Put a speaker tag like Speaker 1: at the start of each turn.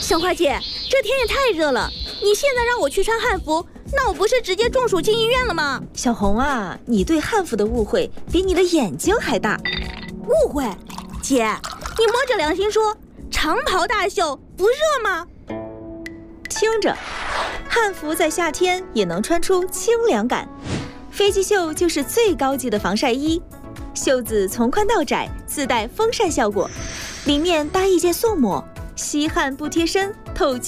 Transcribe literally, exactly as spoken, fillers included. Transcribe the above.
Speaker 1: 小花姐，这天也太热了，你现在让我去穿汉服，那我不是直接中暑进医院了吗？
Speaker 2: 小红啊，你对汉服的误会比你的眼睛还大。
Speaker 1: 误会？姐，你摸着良心说，长袍大袖不热吗？
Speaker 2: 听着，汉服在夏天也能穿出清凉感。飞机袖就是最高级的防晒衣，袖子从宽到窄，自带风扇效果，里面搭一件素抹，吸汗不贴身，透气。